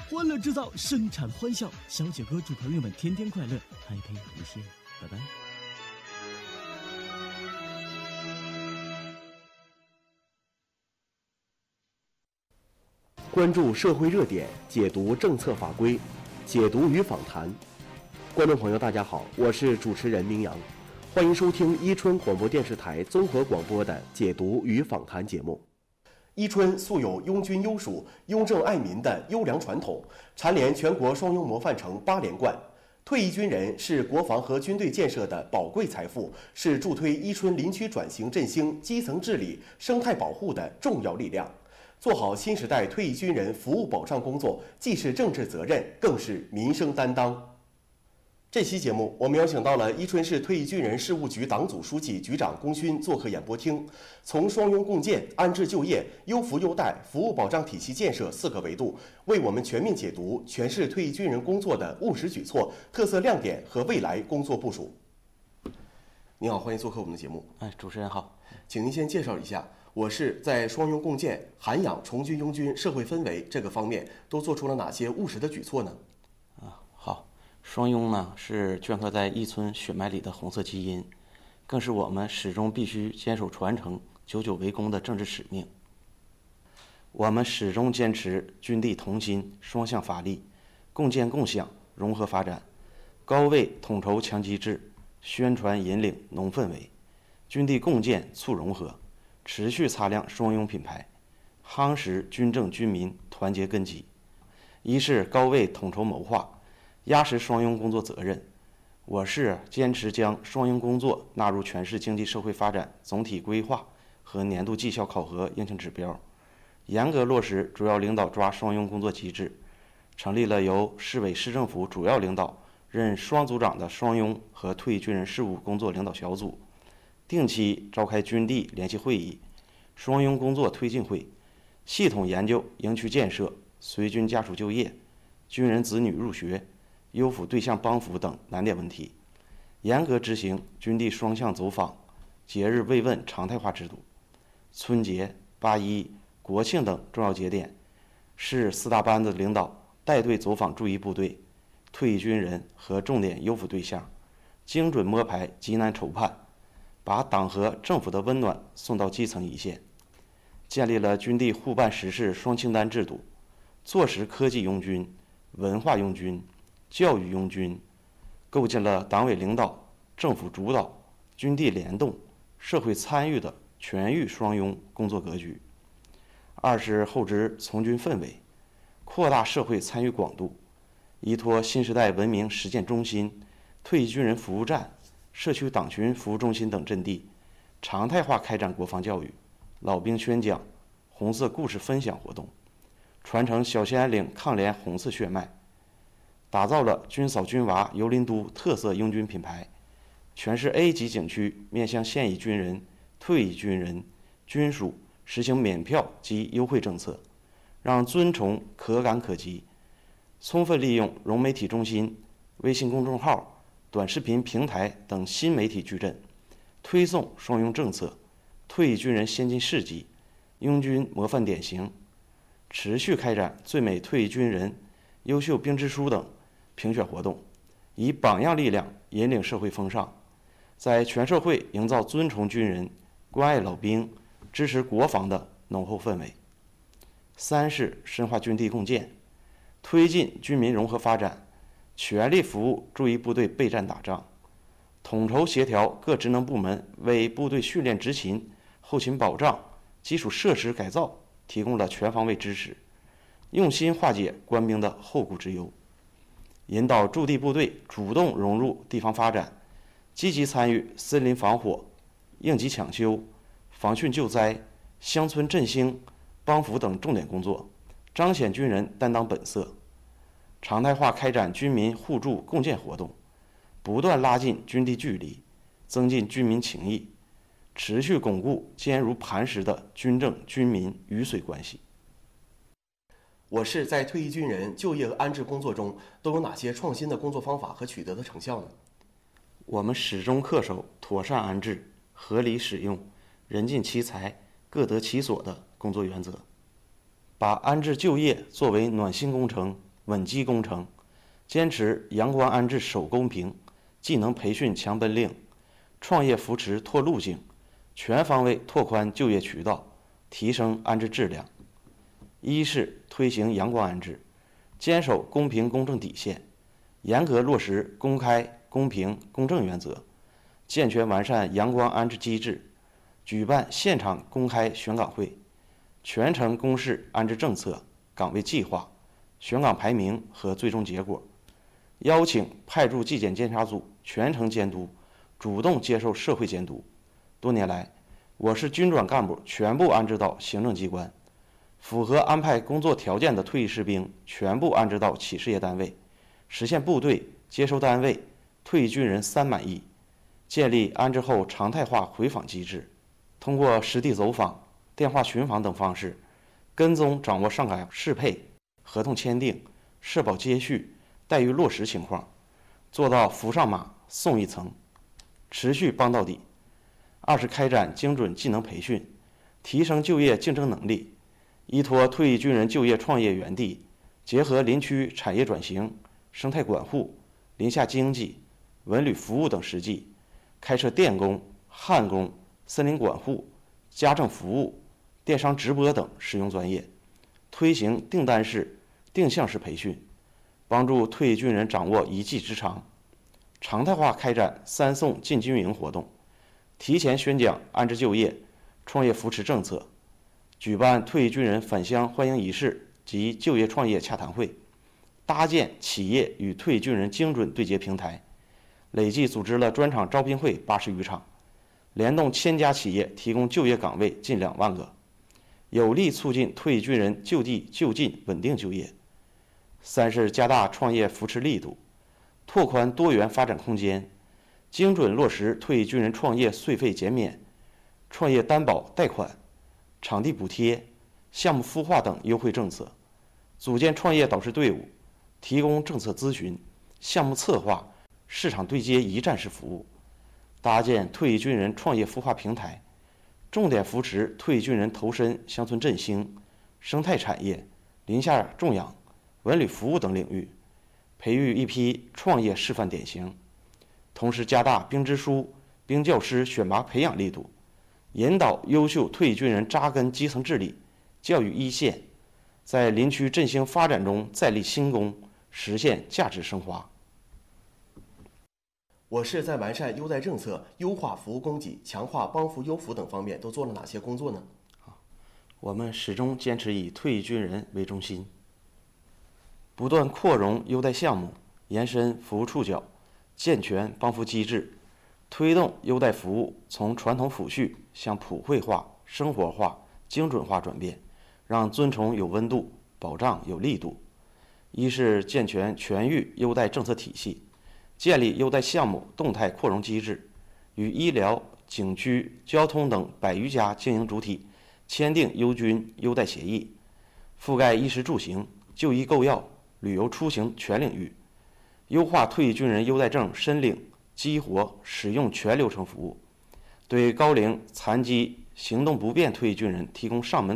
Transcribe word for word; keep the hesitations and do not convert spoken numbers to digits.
欢乐制造，生产欢笑。小九哥祝朋友们天天快乐，happy无限，拜拜。 关注社会热点，解读政策法规，解读与访谈。观众朋友，大家好，我是主持人明阳，欢迎收听伊春广播电视台综合广播的解读与访谈节目。伊春素有拥军优属、优政爱民的优良传统，蝉联全国双优模范城八连冠。退役军人是国防和军队建设的宝贵财富，是助推伊春林区转型振兴、基层治理、生态保护的重要力量。做好新时代退役军人服务保障工作，既是政治责任，更是民生担当。这期节目，我们邀请到了伊春市退役军人事务局党组书记、局长龚勋做客演播厅，从双拥共建、安置就业、优扶优待、服务保障体系建设四个维度，为我们全面解读全市退役军人工作的务实举措、特色亮点和未来工作部署。您好，欢迎做客我们的节目。 哎，主持人好， 请您先介绍一下，我市在双拥共建、涵养从军拥军社会氛围这个方面都做出了哪些务实的举措呢？ 啊，好。双拥呢是镌刻在伊春血脉里的红色基因，更是我们始终必须坚守传承、久久为功的政治使命。我们始终坚持军地同心、双向发力、共建共享、融合发展，高位统筹强机制，宣传引领浓氛围，军地共建促融合，持续擦亮双拥品牌，夯实军政军民团结根基。一是高位统筹谋划，压实双拥工作责任。我市坚持将双拥工作纳入全市经济社会发展总体规划和年度绩效考核硬性指标，严格落实主要领导抓双拥工作机制，成立了由市委市政府主要领导任双组长的双拥和退役军人事务工作领导小组，定期召开军地联席会议、双拥工作推进会，系统研究营区建设、随军家属就业、军人子女入学、优抚对象帮扶等难点问题，严格执行军地双向走访、节日慰问常态化制度。春节、八一、国庆等重要节点，市四大班子领导带队走访驻役部队、退役军人和重点优抚对象，精准摸排急难筹盼，把党和政府的温暖送到基层一线。建立了军地互办实事双清单制度，坐实科技拥军、文化拥军、教育拥军，构建了党委领导、政府主导、军地联动、社会参与的全域双拥工作格局。二是厚植从军氛围，扩大社会参与广度，依托新时代文明实践中心、退役军人服务站、社区党群服务中心等阵地，常态化开展国防教育、老兵宣讲、红色故事分享活动，传承小兴安岭抗联红色血脉，打造了军嫂军娃游林都特色拥军品牌。全市 A 级景区面向现役军人、退役军人、军属实行免票及优惠政策，让尊崇可感可及。充分利用融媒体中心、微信公众号、短视频平台等新媒体矩阵，推送双拥政策、退役军人先进事迹、拥军模范典型，持续开展最美退役军人、优秀兵支书等评选活动，以榜样力量引领社会风尚，在全社会营造尊崇军人、关爱老兵、支持国防的浓厚氛围。三是深化军地共建，推进军民融合发展，全力服务驻役部队备战打仗，统筹协调各职能部门为部队训练执勤、后勤保障、基础设施改造提供了全方位支持，用心化解官兵的后顾之忧，引导驻地部队主动融入地方发展，积极参与森林防火、应急抢修、防汛救灾、乡村振兴、帮扶等重点工作，彰显军人担当本色，常态化开展军民互助共建活动，不断拉近军地距离，增进军民情谊，持续巩固坚如磐石的军政军民鱼水关系。 我市在退役军人就业和安置工作中都有哪些创新的工作方法和取得的成效呢？ 我们始终恪守妥善安置、合理使用、人尽其才、各得其所的工作原则，把安置就业作为暖心工程、 稳基工程，坚持阳光安置守公平，技能培训强本领，创业扶持拓路径，全方位拓宽就业渠道，提升安置质量。一是推行阳光安置，坚守公平公正底线，严格落实公开、公平、公正原则，健全完善阳光安置机制，举办现场公开选岗会，全程公示安置政策、岗位计划、选岗排名和最终结果，邀请派驻纪检监察组全程监督，主动接受社会监督。多年来，我市军转干部全部安置到行政机关，符合安排工作条件的退役士兵全部安置到企事业单位，实现部队、接收单位、退役军人三满意，建立安置后常态化回访机制，通过实地走访、电话巡访等方式，跟踪掌握上岗适配、合同签订、社保接续、待遇落实情况，做到扶上马、送一层，持续帮到底。二是开展精准技能培训，提升就业竞争能力，依托退役军人就业创业园地，结合林区产业转型、生态管护、林下经济、文旅服务等实际，开设电工、焊工、森林管护、家政服务、电商直播等实用专业，推行订单式、定向式培训，帮助退役军人掌握一技之长，常态化开展三送进军营活动，提前宣讲安置就业、创业扶持政策，举办退役军人返乡欢迎仪式及就业创业洽谈会，搭建企业与退役军人精准对接平台，累计组织了专场招聘会八十余场，联动千家企业提供就业岗位近两万个，有力促进退役军人就地就近稳定就业。三是加大创业扶持力度，拓宽多元发展空间，精准落实退役军人创业税费减免、创业担保贷款、场地补贴、项目孵化等优惠政策，组建创业导师队伍，提供政策咨询、项目策划、市场对接一站式服务，搭建退役军人创业孵化平台，重点扶持退役军人投身乡村振兴、生态产业、林下种养、文旅服务等领域，培育一批创业示范典型。同时加大兵支书、兵教师选拔培养力度，引导优秀退役军人扎根基层治理、教育一线，在林区振兴发展中再立新功，实现价值升华。 我市在完善优待政策、优化服务供给、强化帮扶优扶等方面都做了哪些工作呢？ 我们始终坚持以退役军人为中心，不断扩容优待项目，延伸服务触角，健全帮扶机制，推动优待服务从传统抚恤向普惠化、生活化、精准化转变，让尊崇有温度，保障有力度。一是健全全域优待政策体系，建立优待项目动态扩容机制，与医疗、景区、交通等百余家经营主体签订优军优待协议，覆盖衣食住行、就医购药、旅游出行全领域，优化退役军人优待证申领、激活、使用全流程服务，对高龄、残疾、行动不便退役军人提供上门